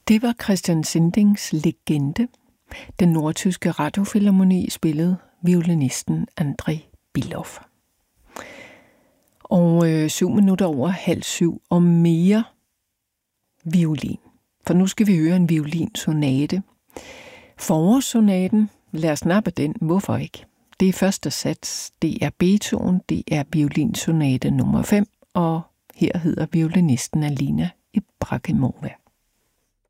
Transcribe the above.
Det var Christian Sindings Legende. Den nordtyske Radiofilharmoni spillede violinisten André Bilow. Og 7:07 og mere violin. For nu skal vi høre en violinsonate. Forårssonaten, lad os nappe den, hvorfor ikke? Det er første sats, det er Beethoven, det er violinsonate nummer 5, og her hedder violinisten Alina Ibragimova.